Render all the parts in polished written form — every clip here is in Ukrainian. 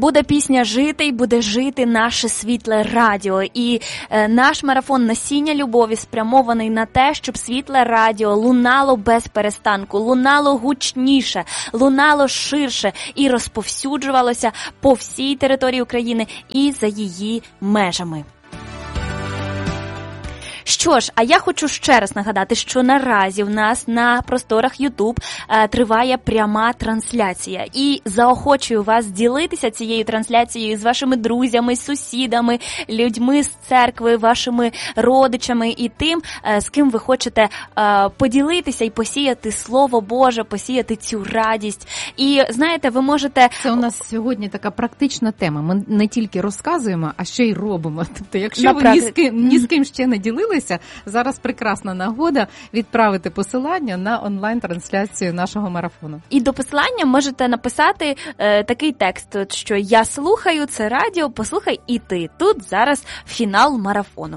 буде пісня жити, і буде жити наше світле радіо. І наш марафон «Насіння любові» спрямований на те, щоб світле радіо лунало без перестанку, лунало гучніше, лунало ширше і розповсюджувалося по всій території України і за її межами. Що ж, а я хочу ще раз нагадати, що наразі в нас на просторах YouTube триває пряма трансляція. І заохочую вас ділитися цією трансляцією з вашими друзями, сусідами, людьми з церкви, вашими родичами і тим, з ким ви хочете поділитися і посіяти Слово Боже, посіяти цю радість. І, знаєте, ви можете... Це у нас сьогодні така практична тема. Ми не тільки розказуємо, а ще й робимо. Тобто, якщо ви ні з ким ще не ділилися, зараз прекрасна нагода відправити посилання на онлайн-трансляцію нашого марафону. І до посилання можете написати такий текст, що «Я слухаю це радіо, послухай і ти». Тут зараз фінал марафону.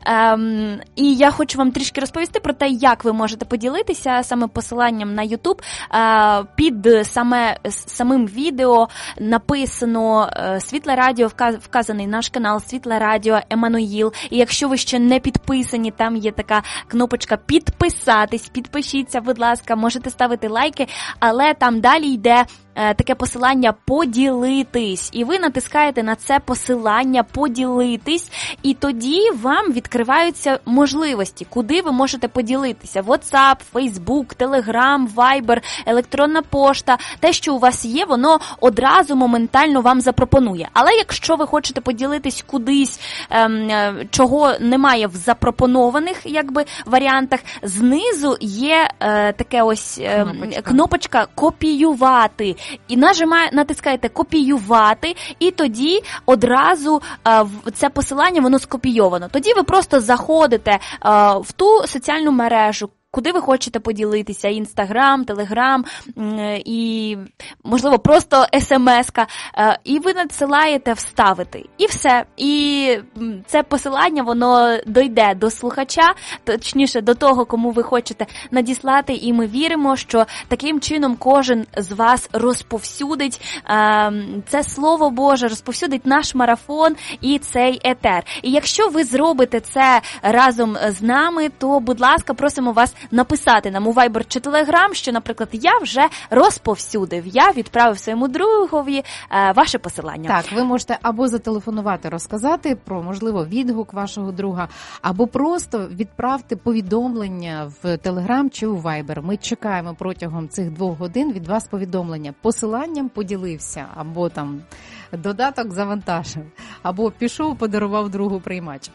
І я хочу вам трішки розповісти про те, як ви можете поділитися саме посиланням на YouTube. Під самим відео написано «Світле радіо», вказаний наш канал «Світле радіо Еммануїл». І якщо ви ще не підписані, там є така кнопочка «Підписатись», підпишіться, будь ласка, можете ставити лайки, але там далі йде таке посилання «Поділитись». І ви натискаєте на це посилання «Поділитись», і тоді вам відкриваються можливості, куди ви можете поділитися. WhatsApp, Facebook, Telegram, Viber, електронна пошта. Те, що у вас є, воно одразу моментально вам запропонує. Але якщо ви хочете поділитись кудись, чого немає в запропонованих варіантах, знизу є таке ось кнопочка «Копіювати». І натискаєте «Копіювати», і тоді одразу це посилання, воно скопійовано. Тоді ви просто заходите в ту соціальну мережу, куди ви хочете поділитися, Інстаграм, Телеграм і, можливо, просто смс-ка, і ви надсилаєте «Вставити». І все. І це посилання, воно дойде до слухача, точніше, до того, кому ви хочете надіслати, і ми віримо, що таким чином кожен з вас розповсюдить це Слово Боже, розповсюдить наш марафон і цей етер. І якщо ви зробите це разом з нами, то, будь ласка, просимо вас написати нам у Viber чи Telegram, що, наприклад, я вже розповсюдив, я відправив своєму другові ваше посилання. Так, ви можете або зателефонувати, розказати про, можливо, відгук вашого друга, або просто відправте повідомлення в Telegram чи у Viber. Ми чекаємо протягом цих 2 годин від вас повідомлення. Посиланням поділився, або там додаток завантажив, або пішов, подарував другу приймач.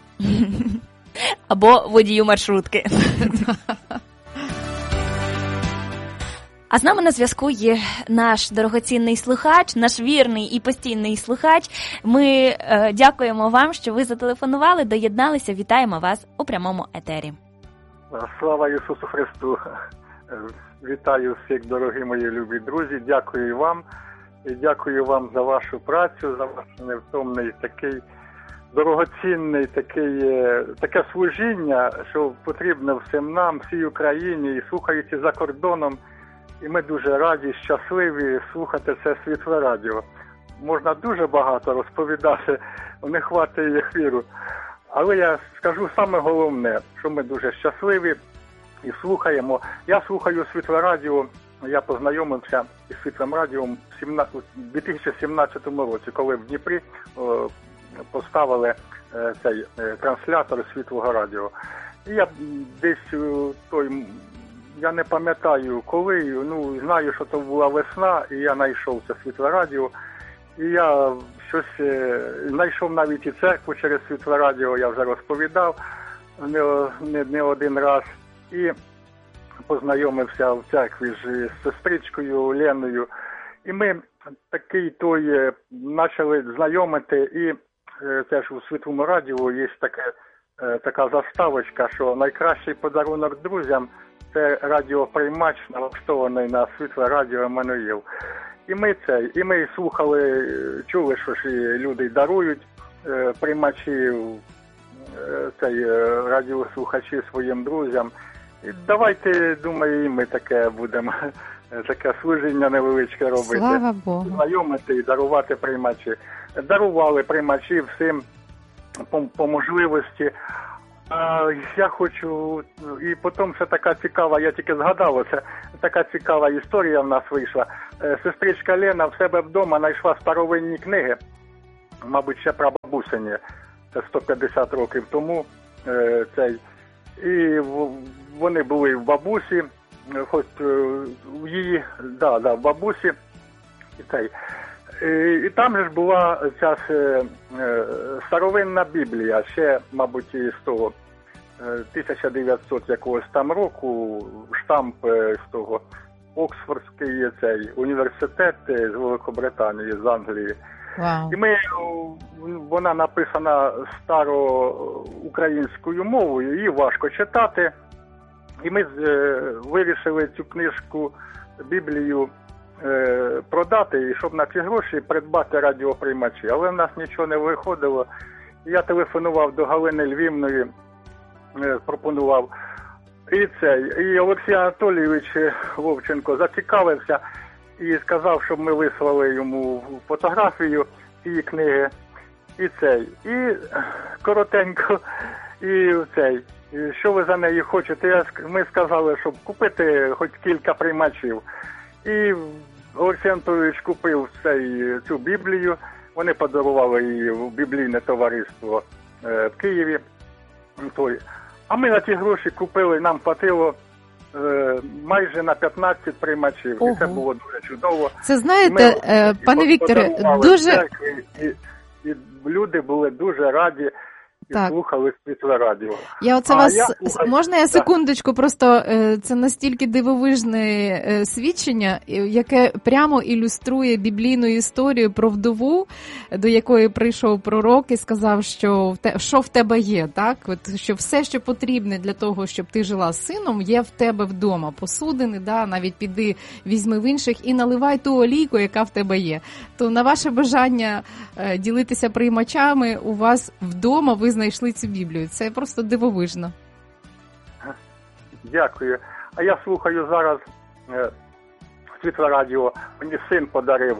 Або водію маршрутки. А з нами на зв'язку є наш дорогоцінний слухач, наш вірний і постійний слухач. Ми дякуємо вам, що ви зателефонували, доєдналися. Вітаємо вас у прямому етері. Слава Ісусу Христу! Вітаю всіх, дорогі мої любі друзі. Дякую вам. І дякую вам за вашу працю, за ваш невтомний такий дорогоцінний таке служіння, що потрібно всім нам, всій Україні, і слухаючи за кордоном. І ми дуже раді, щасливі слухати це світле радіо. Можна дуже багато розповідати, не хватить ефіру. Але я скажу саме головне, що ми дуже щасливі і слухаємо. Я слухаю світле радіо, я познайомився із світлим радіо у 2017 році, коли в Дніпрі поставили цей транслятор світлого радіо. І я десь я не пам'ятаю коли, знаю, що то була весна, і я знайшов це світле радіо. І я щось знайшов навіть і церкву через світле радіо, я вже розповідав не один раз. І познайомився в церкві з сестричкою Леною. І ми почали знайомити, і теж у світлому радіо є така заставочка, що найкращий подарунок друзям – це радіоприймач, налаштований на світле радіо Еммануїл. І ми слухали, чули, що ж люди дарують приймачі, радіослухачі своїм друзям. І давайте, думаю, і ми таке будемо таке служіння невеличке робити. Слава Богу. Знайомити і дарувати приймачі. Дарували приймачі всім по можливості. Я хочу, і потім ще така цікава, я тільки згадав, це така цікава історія в нас вийшла. Сестричка Лена в себе вдома знайшла старовинні книги, мабуть, ще прабабусині, це 150 років тому. І вони були в бабусі, хоч в її, в бабусі, і там же ж була ця старовинна Біблія, ще, мабуть, із того 1900 якогось там року, штамп з того Оксфордський цей університет з Великобританії, з Англії. Wow. І вона написана староукраїнською мовою, її важко читати. І ми вирішили цю книжку, Біблію, продати, і щоб на ці гроші придбати радіоприймачі. Але в нас нічого не виходило. Я телефонував до Галини Львівної, пропонував. І Олексій Анатолійович Вовченко зацікавився і сказав, щоб ми вислали йому фотографію цієї книги. І коротенько, що ви за неї хочете? Ми сказали, щоб купити хоч кілька приймачів. І Олексій Анатолійович купив цю Біблію, вони подарували її в біблійне товариство в Києві. А ми на ті гроші купили, нам хватило майже на 15 приймачів. Ого. І це було дуже чудово. Це, знаєте, пане Вікторе, дуже... І люди були дуже раді. І слухали Світле радіо. Можна я секундочку, просто це настільки дивовижне свідчення, яке прямо ілюструє біблійну історію про вдову, до якої прийшов пророк і сказав, що в тебе є, так? От, що все, що потрібне для того, щоб ти жила з сином, є в тебе вдома. Посудини, навіть піди, візьми в інших і наливай ту олійку, яка в тебе є. То на ваше бажання ділитися приймачами у вас вдома ви знайшли цю Біблію. Це просто дивовижно. Дякую. А я слухаю зараз Світле радіо. Мені син подарив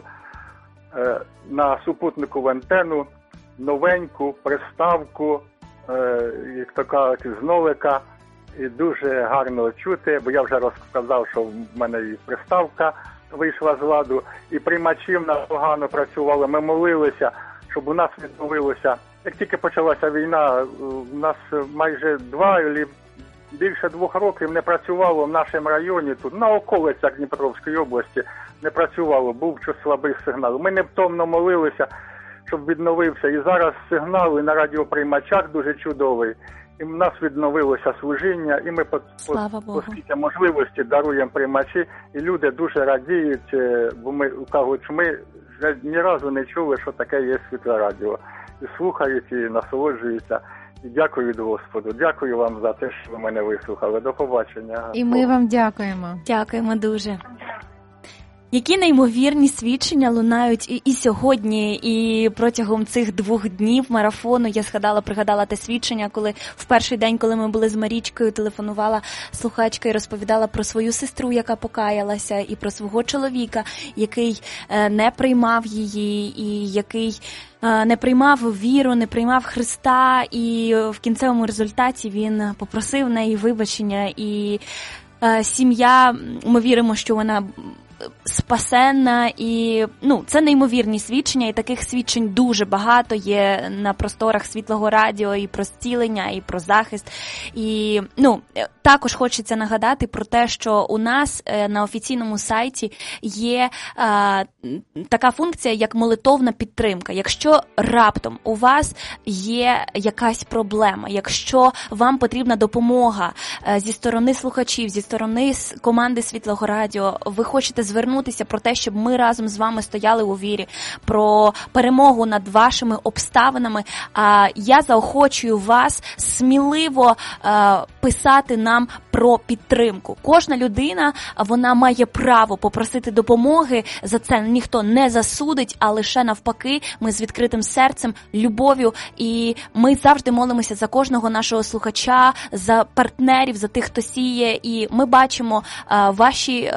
на супутникову антенну новеньку приставку, як то кажуть, з нолика. І дуже гарно чути, бо я вже розказав, що в мене і приставка вийшла з ладу, і приймачі в нас погано працювали. Ми молилися, щоб у нас відновилося. Як тільки почалася війна, у нас майже 2 або більше 2 років не працювало в нашому районі, тут на околицях Дніпровської області не працювало, був щось слабий сигнал. Ми невтомно молилися, щоб відновився. І зараз сигнал на радіоприймачах дуже чудовий. І в нас відновилося служіння, і ми по скільки можливості даруємо приймачі, і люди дуже радіють, бо ми кажуть, що ми ні разу не чули, що таке є Світле радіо. І слухають, і насолоджуються. І дякую Господу. Дякую вам за те, що ви мене вислухали. До побачення. І ми вам дякуємо. Дякуємо дуже. Які неймовірні свідчення лунають і сьогодні, і протягом цих 2 днів марафону. Я пригадала те свідчення, коли в перший день, коли ми були з Марічкою, телефонувала слухачка і розповідала про свою сестру, яка покаялася, і про свого чоловіка, який не приймав її, і який не приймав віру, не приймав Христа, і в кінцевому результаті він попросив в неї вибачення, і сім'я, ми віримо, що вона спасенна, і це неймовірні свідчення, і таких свідчень дуже багато є на просторах Світлого радіо, і про зцілення, і про захист. І також хочеться нагадати про те, що у нас на офіційному сайті є така функція, як молитовна підтримка. Якщо раптом у вас є якась проблема, якщо вам потрібна допомога зі сторони слухачів, зі сторони команди Світлого радіо, ви хочете звернутися про те, щоб ми разом з вами стояли у вірі, про перемогу над вашими обставинами, я заохочую вас сміливо писати нам про підтримку. Кожна людина, вона має право попросити допомоги, за це ніхто не засудить, а лише навпаки, ми з відкритим серцем, любов'ю, і ми завжди молимося за кожного нашого слухача, за партнерів, за тих, хто сіє, і ми бачимо ваші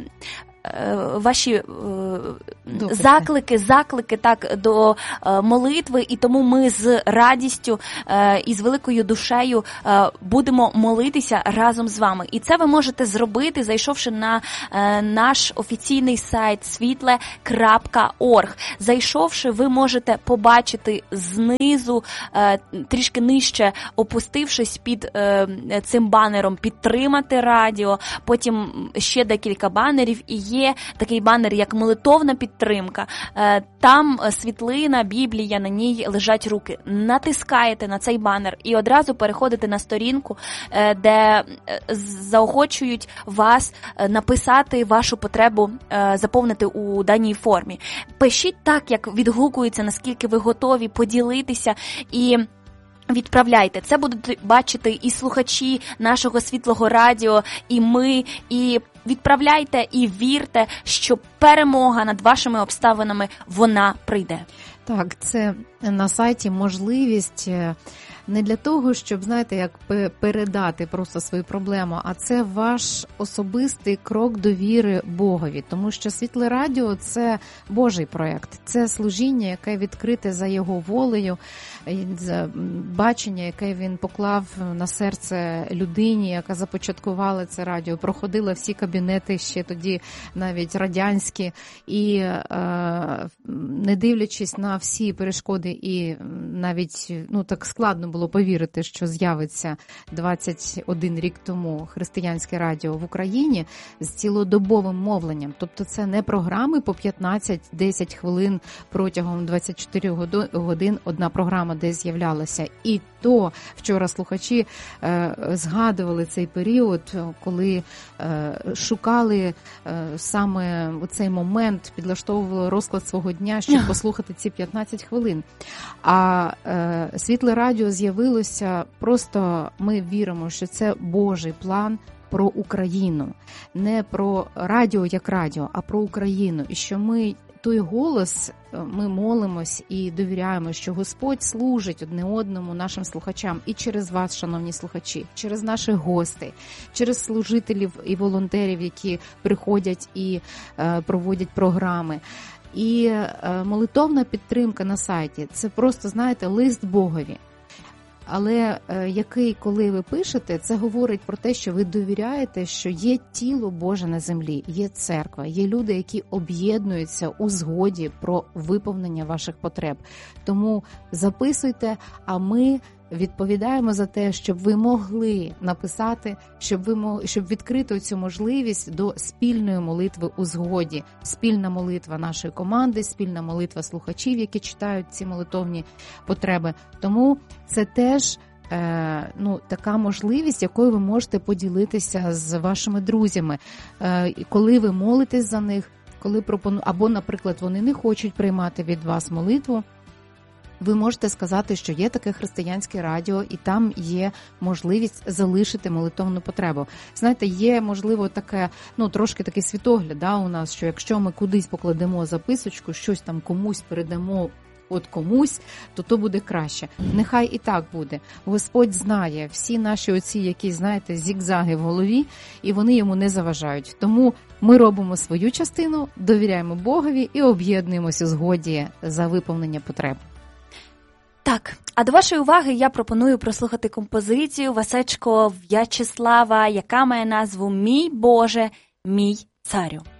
заклики так, до молитви, і тому ми з радістю і з великою душею будемо молитися разом з вами. І це ви можете зробити, зайшовши на наш офіційний сайт світле.орг. Зайшовши, ви можете побачити знизу, трішки нижче, опустившись під цим банером «Підтримати радіо», потім ще декілька банерів, і є такий банер, як молитовна підтримка. Там світлина, Біблія, на ній лежать руки. Натискаєте на цей банер і одразу переходите на сторінку, де заохочують вас написати вашу потребу, заповнити у даній формі. Пишіть так, як відгукується, наскільки ви готові поділитися, і відправляйте. Це будуть бачити і слухачі нашого Світлого радіо, і ми, і відправляйте, і вірте, що перемога над вашими обставинами, вона прийде. Так, це на сайті можливість не для того, щоб, знаєте, як передати просто свою проблему, а це ваш особистий крок довіри Богові. Тому що Світле радіо – це Божий проєкт, це служіння, яке відкрите за Його волею, бачення, яке Він поклав на серце людині, яка започаткувала це радіо, проходила всі кабінети ще тоді навіть радянські, і не дивлячись на всі перешкоди, і навіть так складно було повірити, що з'явиться 21 рік тому християнське радіо в Україні з цілодобовим мовленням. Тобто це не програми по 15-10 хвилин протягом 24 годин одна програма десь з'являлася. І то вчора слухачі згадували цей період, коли шукали саме цей момент, підлаштовували розклад свого дня, щоб послухати ці 15 хвилин. А Світле радіо з'явилося, просто ми віримо, що це Божий план про Україну. Не про радіо як радіо, а про Україну. І що ми той голос, ми молимось і довіряємо, що Господь служить одне одному, нашим слухачам, і через вас, шановні слухачі, через наших гостей, через служителів і волонтерів, які приходять і проводять програми. І молитовна підтримка на сайті – це просто, знаєте, лист Богові. Але який, коли ви пишете, це говорить про те, що ви довіряєте, що є тіло Боже на землі, є церква, є люди, які об'єднуються у згоді про виповнення ваших потреб. Тому записуйте, а ми відповідаємо за те, щоб ви могли написати, щоб відкрити цю можливість до спільної молитви у згоді. Спільна молитва нашої команди, спільна молитва слухачів, які читають ці молитовні потреби. Тому це теж така можливість, якою ви можете поділитися з вашими друзями. Коли ви молитесь за них, або, наприклад, вони не хочуть приймати від вас молитву, ви можете сказати, що є таке християнське радіо, і там є можливість залишити молитовну потребу. Знаєте, є, можливо, таке, трошки такий світогляд, у нас, що якщо ми кудись покладемо записочку, щось там комусь передамо комусь, то буде краще. Нехай і так буде. Господь знає всі наші оці, які, знаєте, зігзаги в голові, і вони йому не заважають. Тому ми робимо свою частину, довіряємо Богові і об'єднуємося у згоді за виповнення потреб. Так, а до вашої уваги я пропоную прослухати композицію Васечко В'ячеслава, яка має назву «Мій Боже, мій царю».